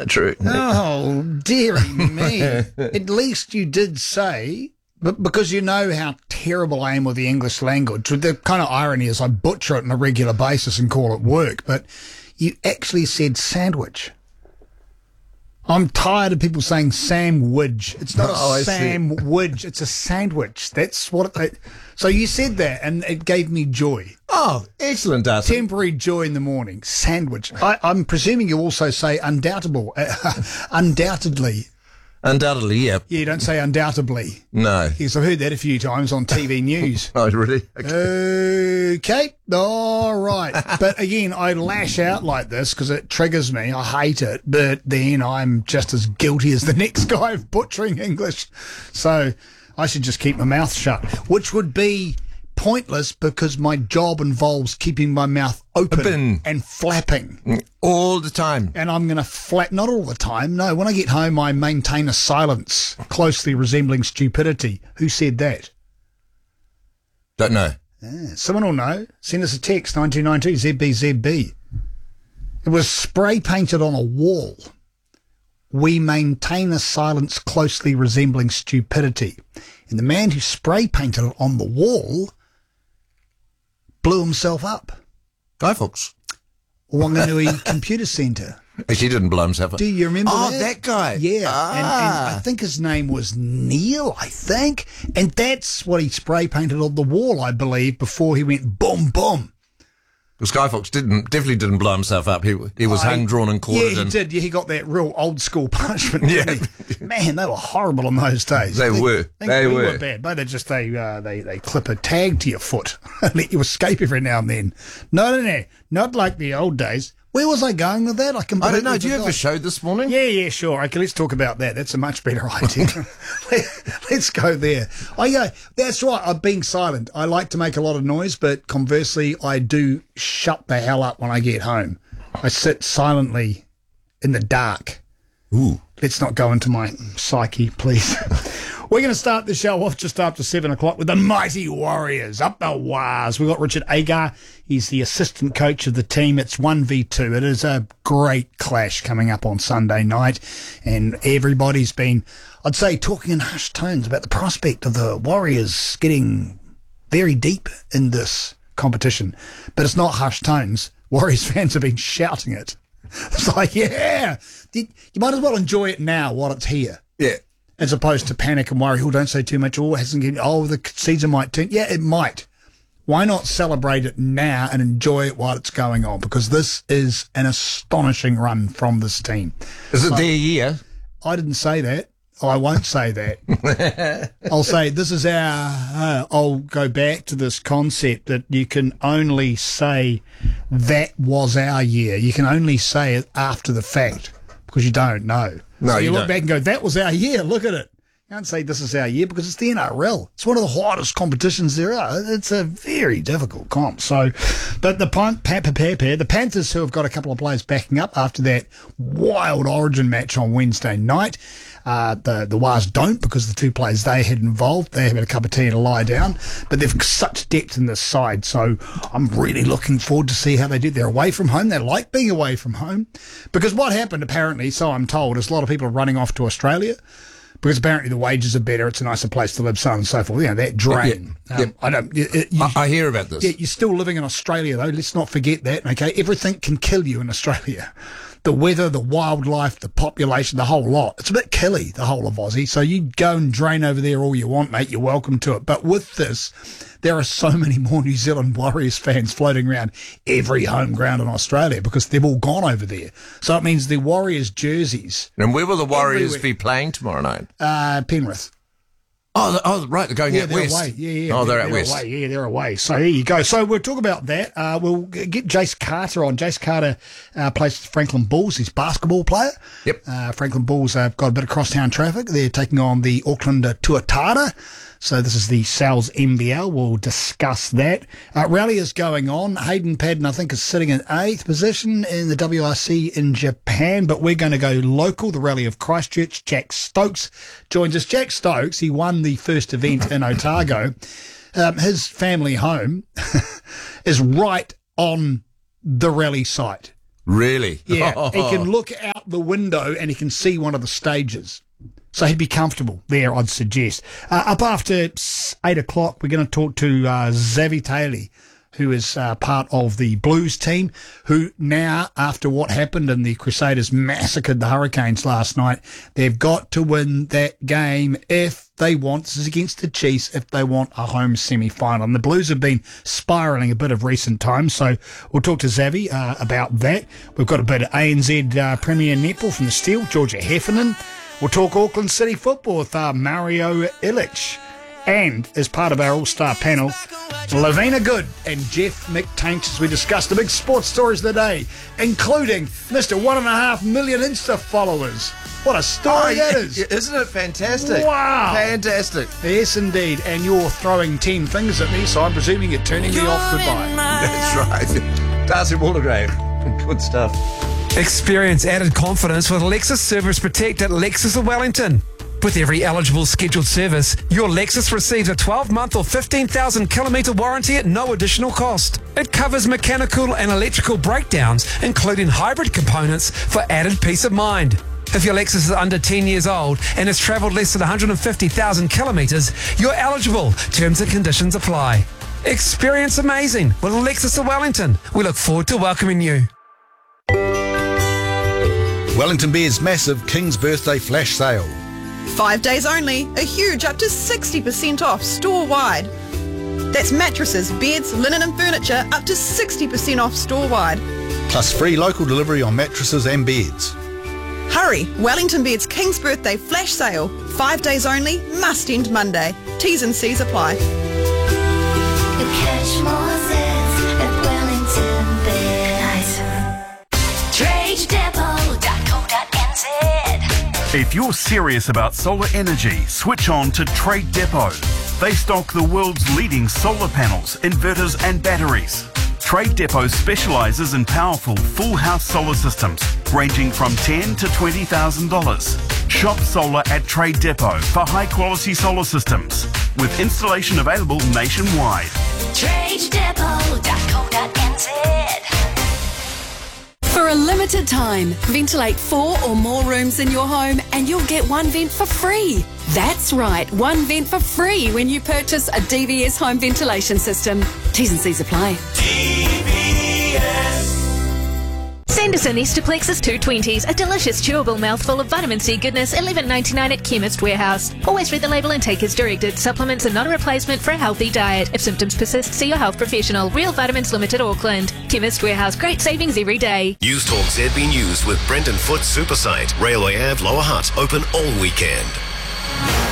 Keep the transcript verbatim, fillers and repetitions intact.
True. Oh, dearie me. At least you did say, but because you know how terrible I am with the English language. The kind of irony is I butcher it on a regular basis and call it work, but you actually said sandwich. I'm tired of people saying sandwich. It's not Oh, I a see. sandwich. It's a sandwich. That's what it, so you said that and it gave me joy. Oh, excellent, Darcy. Temporary joy in the morning. Sandwich. I, I'm presuming you also say undoubtable. Undoubtedly. Undoubtedly, yeah. Yeah, you don't say undoubtedly. No. Because I've heard that a few times on T V news. Oh, really? Okay. Okay, all right. But again, I lash out like this because it triggers me. I hate it. But then I'm just as guilty as the next guy of butchering English. So I should just keep my mouth shut, which would be pointless because my job involves keeping my mouth open, Open. and flapping. All the time. And I'm going to flap, not all the time. No, when I get home, I maintain a silence closely resembling stupidity. Who said that? Don't know. Yeah, someone will know. Send us a text, nine two nine two Z B Z B. It was spray painted on a wall. We maintain a silence closely resembling stupidity. And the man who spray painted it on the wall blew himself up. Guy Fawkes. Wanganui Computer Centre. He didn't blow himself up. Do you remember Oh, that? that guy. Yeah. Ah. And, and I think his name was Neil, I think. And that's what he spray painted on the wall, I believe, before he went boom, boom. Because Guy Fawkes didn't, definitely didn't blow himself up. He he was I- hung, drawn and Yeah, quartered. he and did. Yeah, he got that real old school punishment. Yeah. Didn't he? Man, they were horrible in those days. They I think- were. I think They we were. bad. But they just they uh, they they clip a tag to your foot and let you escape every now and then. No, no, no, not like the old days. Where was I going with that? I I completely don't know. Do you have forgot. a show this morning? Yeah, yeah, sure. Okay, let's talk about that. That's a much better idea. Let's go there. Oh, yeah, that's right. I'm being silent. I like to make a lot of noise, but conversely, I do shut the hell up when I get home. I sit silently in the dark. Ooh. Let's not go into my psyche, please. We're going to start the show off just after seven o'clock with the mighty Warriors up the wires. We've got Richard Agar. He's the assistant coach of the team. It's one v two. It is a great clash coming up on Sunday night. And everybody's been, I'd say, talking in hushed tones about the prospect of the Warriors getting very deep in this competition. But it's not hushed tones. Warriors fans have been shouting it. It's like, yeah, you might as well enjoy it now while it's here. Yeah. As opposed to panic and worry. Oh, don't say too much. Oh, it hasn't get, oh, the season might turn. Yeah, it might. Why not celebrate it now and enjoy it while it's going on? Because this is an astonishing run from this team. Is it their year? I didn't say that. I won't say that. I'll say this is our, uh, I'll go back to this concept that you can only say that was our year. You can only say it after the fact because you don't know. No, so you, you look don't. back and go, that was our year. Look at it. You can't say this is our year because it's the N R L. It's one of the hardest competitions there are. It's a very difficult comp. So, but the Pan- pa- pa- pa- pa- the Panthers, who have got a couple of players backing up after that wild Origin match on Wednesday night, uh, the the Wars don't because the two players they had involved, they have had a cup of tea and a lie down. But they've got such depth in this side, so I'm really looking forward to see how they do. They're away from home. They like being away from home because what happened apparently, so I'm told, is a lot of people are running off to Australia. Because apparently the wages are better, it's a nicer place to live, so on and so forth. You know, that drain. Yeah, Um, yeah. I don't. You, you, I, I hear about this. yeah, you're still living in Australia, though. Let's not forget that. Okay, everything can kill you in Australia. The weather, the wildlife, the population, the whole lot. It's a bit killy, the whole of Aussie. So you go and drain over there all you want, mate. You're welcome to it. But with this, there are so many more New Zealand Warriors fans floating around every home ground in Australia because they've all gone over there. So it means the Warriors jerseys, And where will the Warriors Everywhere. be playing tomorrow night? uh, Penrith. Oh, the, oh, right. They're going Yeah, out they're west. away. Yeah, yeah. Oh, they're, out west. away. Yeah, they're away. So there you go. So we'll talk about that. Uh, we'll g- get Jace Carter on. Jace Carter uh, plays for the Franklin Bulls. He's a basketball player. Yep. Uh, Franklin Bulls have got a bit of crosstown traffic. They're taking on the Auckland uh, Tuatara. So this is the Sal's N B L. We'll discuss that. Uh, rally is going on. Hayden Padden, I think, is sitting in eighth position in the W R C in Japan, but we're going to go local. The Rally of Christchurch. Jack Stokes joins us. Jack Stokes, he won the first event in Otago. Um, his family home is right on the rally site. Really? Yeah, he can look out the window and he can see one of the stages. So he'd be comfortable there, I'd suggest. Uh, up after eight o'clock, we're going to talk to uh, Xavi Taylor, who is uh, part of the Blues team, who now, after what happened and the Crusaders massacred the Hurricanes last night, they've got to win that game if they want, this is against the Chiefs, if they want a home semi-final. And the Blues have been spiralling a bit of recent times, so we'll talk to Xavi uh, about that. We've got a bit of A N Z uh, Premier Netball from the Steel, Georgia Heffernan. We'll talk Auckland City football with uh, Mario Illich. And as part of our all-star panel, Lavina Good and Jeff McTainch as we discuss the big sports stories of the day, including Mister One and a half million Insta followers. What a story Oh, that is. Isn't it fantastic? Wow. Fantastic. Yes, indeed. And you're throwing ten fingers at me, so I'm presuming you're turning me off goodbye. That's right. Darcy Waldegrave. Good stuff. Experience added confidence with Lexus Service Protect at Lexus of Wellington. With every eligible scheduled service, your Lexus receives a twelve-month or fifteen thousand kilometre warranty at no additional cost. It covers mechanical and electrical breakdowns, including hybrid components, for added peace of mind. If your Lexus is under ten years old and has travelled less than one hundred fifty thousand kilometres, you're eligible. Terms and conditions apply. Experience amazing with Lexus of Wellington. We look forward to welcoming you. Wellington Beer's massive King's Birthday Flash Sale. Five days only, a huge up to sixty percent off store-wide. That's mattresses, beds, linen and furniture up to sixty percent off store-wide. Plus free local delivery on mattresses and beds. Hurry, Wellington Beer's King's Birthday Flash Sale. Five days only, must end Monday. T's and C's apply. Catch more zest at Wellington Beers. trade depot dot co dot n z. If you're serious about solar energy, switch on to Trade Depot. They stock the world's leading solar panels, inverters and batteries. Trade Depot specialises in powerful full house solar systems ranging from ten thousand dollars to twenty thousand dollars. Shop solar at Trade Depot for high quality solar systems with installation available nationwide. trade depot dot co dot n z. For a limited time, ventilate four or more rooms in your home and you'll get one vent for free. That's right, one vent for free when you purchase a D V S home ventilation system. T's and C's apply. Send us an Estoplexus two twenties, a delicious chewable mouthful of vitamin C goodness, eleven ninety-nine at Chemist Warehouse. Always read the label and take as directed. Supplements are not a replacement for a healthy diet. If symptoms persist, see your health professional. Real Vitamins Limited, Auckland. Chemist Warehouse, great savings every day. News Talk Z B News with Brendan Foot Supersite. Railway Ave, Lower Hutt, open all weekend.